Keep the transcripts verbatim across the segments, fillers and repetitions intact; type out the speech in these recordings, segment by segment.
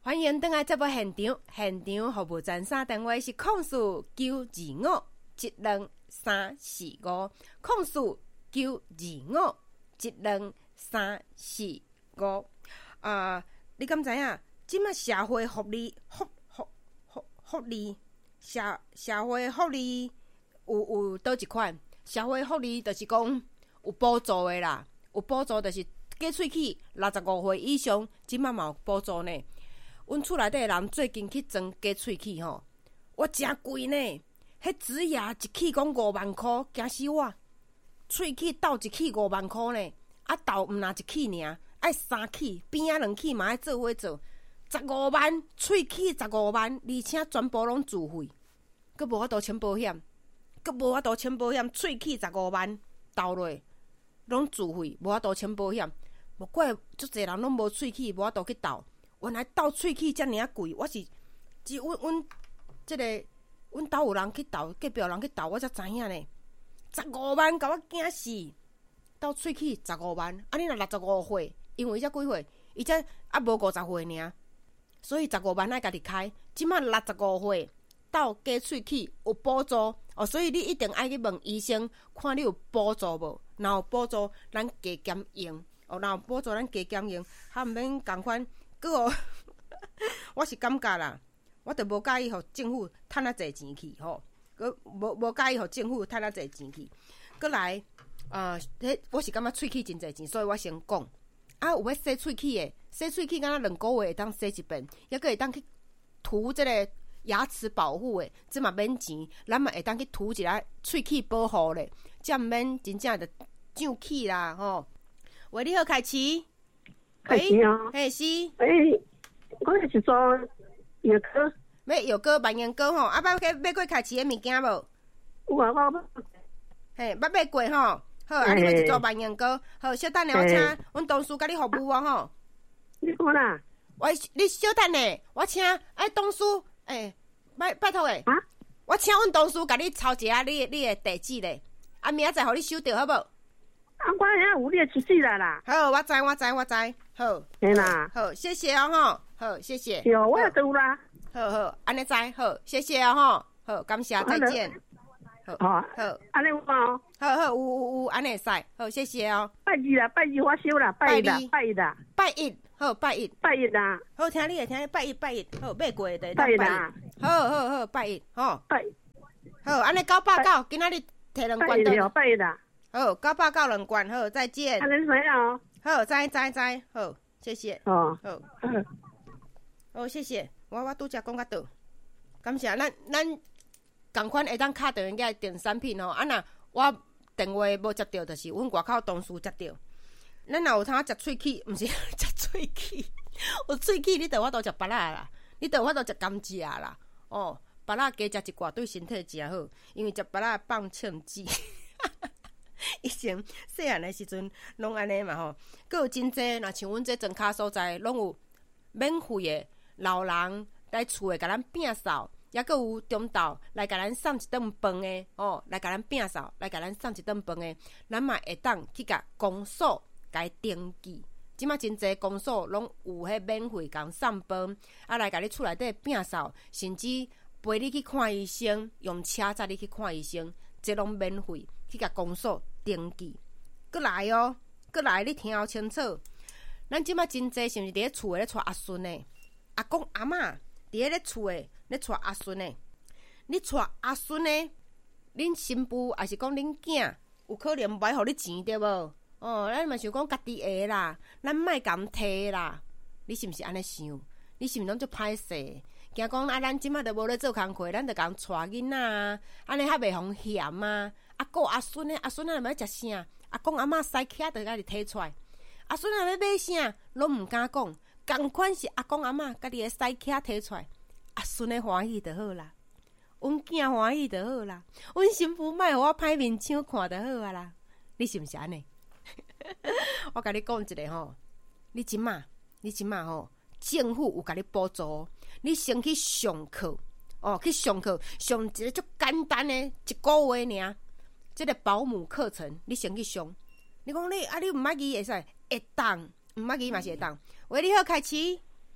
欢迎登来节目现场，现场服务站三电话是控诉九二五一两三四五，控诉九二五一两三四五。啊，你敢知影？即卖社会福利、福福福福利、社社会福利有有倒一款？社会福利就是讲有补助的啦，有补助就是假喙齿六十五岁以上，即卖嘛有补助呢。阮厝内底人最近去装假喙齿吼，我真贵呢！迄植牙一齿讲五万箍，惊死我！喙齿斗一齿五万箍呢，啊斗毋若一齿尔，爱三齿，边仔两齿嘛爱做伙做，十五万，喙齿十五万，而且全部拢自费，佮无法度签保险，佮无法度签保险，喙齿十五万斗落拢自费，无法度签保险，无怪足侪人拢无喙齿，无法度去斗。原来斗喙齿遮尔啊贵，我是只阮阮即个阮兜有人去斗，隔壁有人去斗，我才知影呢。十五万，甲我惊死！斗喙齿十五万，啊你若六十五岁，因为伊才几岁，伊才啊无五十岁尔，所以十五万爱家己开。即摆六十五岁，斗假喙齿有补助哦，所以你一定爱去问医生，看你有补助无？若有补助，咱加减用哦，若有补助，咱加减用，还毋免共款。个哦，我是感觉啦，我著无介意，互政府趁啊侪钱去吼，佮无无介意，互政府趁啊侪钱去。佮来，呃，迄我是感觉喙齿真侪钱，所以我先讲。啊，有要洗喙齿的，洗喙齿敢若两个月会当洗一遍，抑佮会当去涂即个牙齿保护的，即嘛免钱，咱嘛会当去涂一下喙齿保护咧，这毋免真正着上齿啦吼。喂，你好，凯琪。 开始哦， 嘿是， 诶、欸，我是做药膏， 要药膏、万元膏吼，啊，捌去买过开市的物件无？ 有啊，我嘿，捌买过吼。好，啊，你要一做万元膏，好，小等下我请阮同事甲你服务哦吼。 你讲啦？ 我你小等下，我请哎同事，诶，拜拜托诶， 啊， 我请阮同事甲你抄一下你你的地址咧，啊，明仔载互你收着好无？ 啊，我遐有你的出息啦啦。 好，我知我知我知，好， 嘿啦， 好，谢谢哦吼，好，谢谢。 有，我也有啦。 好好，安尼知，好，谢谢哦吼，好，感谢，再见。好，好， 安尼有哦。 好好，有有有，安尼会使，好，谢谢哦。 拜二啦，拜二我休啦，拜一啦，拜一啦， 拜一，好，拜一， 拜一啦。 好，听你的，听你拜一，拜一，好，买过的， 拜一啦。 好好好，拜一，吼， 拜， 好，安尼九百九，今仔日摕两罐倒。拜一啦。 好，九百九两罐，好，再见。 安尼怎样？ 好，知知知，好，谢谢。 哦， 好，好，谢谢。我我拄则讲到倒，感谢咱咱共款会当敲电话个电产品吼，啊若我电话无接到，就是阮外口同事接到。咱若有通食喙齿，毋是食喙齿，有喙齿你着我都食巴拉啦，你着我都食甘蔗啦。哦，巴拉加食一寡对身体真好，因为食巴拉放秤剂。以前细汉的时阵拢安尼嘛吼，佮有真济，若像阮这庄卡所在，拢有免费的老人来厝诶，甲咱摒扫，也佮有中昼来甲咱送一顿饭的哦，来甲咱摒扫，来甲咱送一顿饭的，咱嘛会当去甲公所甲伊登记。即马真济公所拢有迄免费共送饭，啊来甲你厝内底摒扫，甚至陪你去看医生，用车载你去看医生，这拢免费。去甲公所登记，佮来哦，佮来，你听好清楚。咱即马真济是毋是伫咧厝诶咧带阿孙诶？阿公阿嬷伫咧咧厝诶咧带阿孙诶？你带阿孙诶，恁新妇还是讲恁囝有可能无爱互你钱对无？哦，咱嘛想讲家己诶啦，咱莫共摕啦。你是毋是安尼想？你是毋是拢足歹势？惊讲啊，咱即马都无咧做工课，咱就共带囡仔啊，安尼较袂互嫌啊。阿公阿孙诶，阿孙啊要食啥？阿公阿嬷塞起就家己摕出来。阿孙啊要买啥，拢毋敢讲。共款是阿公阿嬷家己诶塞起摕出来，阿孙诶欢喜就好啦，阮囝欢喜就好啦，阮媳妇莫互我歹面相看就好啊啦。你是毋是安尼？我甲你讲一个吼，你即马，你即马吼，政府有甲你补助，你先去上课哦，去上课上一个足简单诶一个月尔。这个保姆课程，你先去上。你讲你啊，你毋捌字会使，会当，毋捌字嘛是会当。喂，你好，凯琪。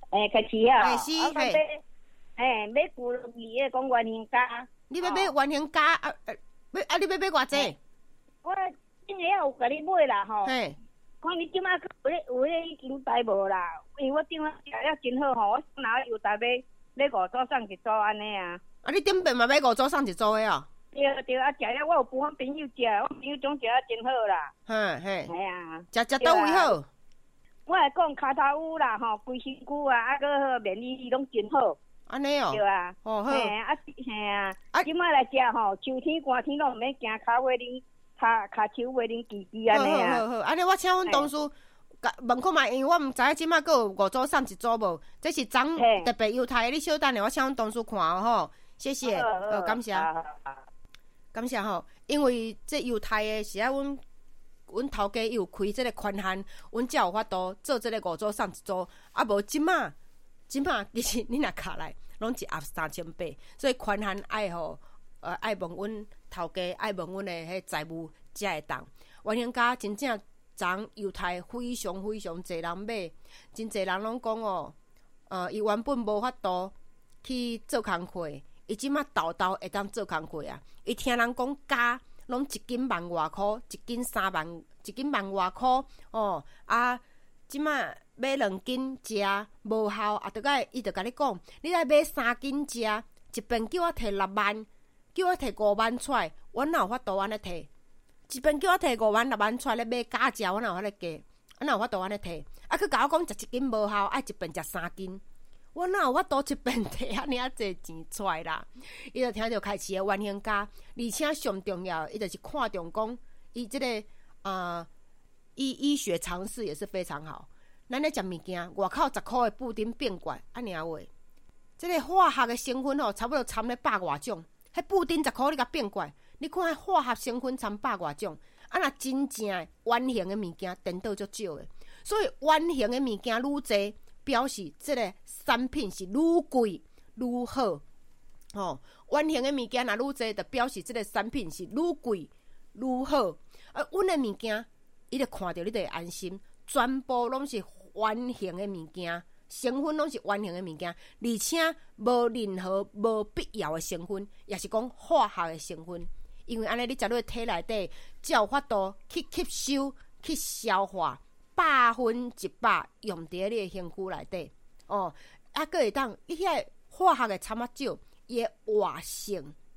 诶，开始啊， 哎是嘿， 诶，买古二个讲原型家。 你要买原型家啊？啊，要啊，你要买偌济？ 我今年有甲你买啦吼。 嘿。 看你即马有咧有咧已经待无啦，因为我顶下食了真好吼，我拿油台买买五组送一组安尼啊。 啊，你顶边嘛买五组送一组的哦。 对对，啊，食了我有陪阮朋友食，我朋友总食啊真好啦。 嘿嘿。 系啊。 食食倒位好？ 我来讲骹头乌啦吼，规身躯啊，啊个面里拢真好。 安尼哦。 对啊。 哦好。 嘿啊嘿啊，啊即摆来食吼，秋天寒天拢毋免惊骹尾恁骹骹手尾恁吱吱安尼啊。 好好好，安尼我请阮同事。问看卖，因为我毋知影即摆佫有五组送一组无？这是昨特别优待，你稍等下，我请阮同事看哦吼。谢谢，哦，感谢，感谢吼。因为这优待的是啊，阮阮头家有开这个宽限，阮才有法度做这个五组送一组。啊，无即摆即摆其实你若卡来，拢一盒三千八，所以宽限爱吼，呃，爱问阮头家，爱问阮的迄财务才会当。原型家真正。昨犹太非常非常侪人买，真侪人拢讲哦，呃，伊原本无法度去做工课，伊即马豆豆会当做工课啊。伊听人讲加，拢一斤万外箍，一斤三万，一斤万外箍哦。啊，即马买两斤食无效，啊，得个伊就甲你讲，你来买三斤食，一边叫我摕六万，叫我摕五万出来，我哪有法度安尼摕？一边叫我摕五万六万出来咧买假食，我哪有法咧加？我哪有法度安尼摕？啊，佮甲我讲食一斤无效，爱一边食三斤，我哪有法度一边摕安尼啊侪钱出来啦？伊就听着开始的原型家，而且上重要，伊就是看重讲伊即、这个呃医医学常识也是非常好。咱咧食物件，外口十箍的布丁变怪，安尼啊话，即、这个化学的成分吼，差不多掺咧百外种，迄布丁十箍你甲变怪。你看，化学成分掺百外种，啊，若真正圆形的物件，颠倒足少的。所以圆形的物件愈侪，表示这个产品是愈贵愈好。哦，圆形的物件若愈侪，就表示这个产品是愈贵愈好。啊，阮的物件，伊就看到你就会安心，全部拢是圆形的物件，成分拢是圆形的物件，而且无任何无必要的成分，也是讲化学的成分。因为安尼，你食落体内底，才有法度去吸收、去消化，百分之百用伫你的身躯内底。哦，啊，佫会当，伊遐化学的掺仔少，伊的活性